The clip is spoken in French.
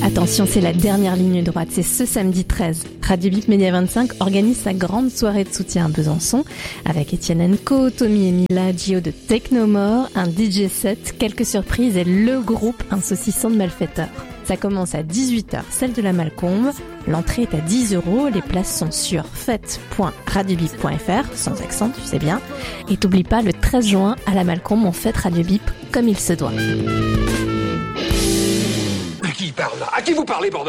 Attention, c'est la dernière ligne droite, c'est ce samedi 13. Radio Bip Média 25 organise sa grande soirée de soutien à Besançon avec Etienne Enco, Tommy et Mila, Gio de Technomore, un DJ set, quelques surprises et le groupe Un saucisson de malfaiteurs. Ça commence à 18h, celle de la Malcombe. L'entrée est à 10 €, les places sont sur fête.radiobip.fr, sans accent, tu sais bien. Et t'oublie pas, le 13 juin, à la Malcombe, on fête Radio Bip comme il se doit. Mais qui parle là ? À qui vous parlez, bordel ?